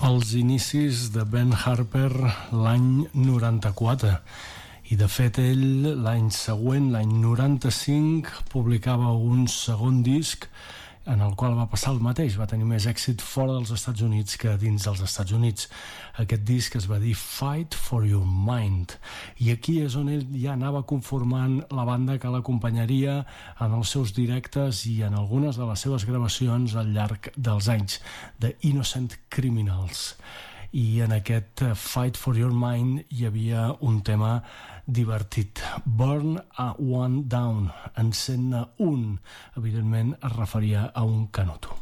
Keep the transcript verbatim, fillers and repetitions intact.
Els inicis de Ben Harper l'any noranta-quatre, i de fet ell l'any següent, l'any noranta-cinc, publicava un segon disc en el qual va passar el mateix, va tenir més èxit fora dels Estats Units que dins dels Estats Units. Aquest disc es va dir Fight for Your Mind, i aquí és on ell ja anava conformant la banda que l'acompanyaria en els seus directes i en algunes de les seves gravacions al llarg dels anys, The Innocent Criminals. I en aquest Fight for Your Mind hi havia un tema divertit, Burn a One Down, encén-ne un, evidentment es referia a un canuto.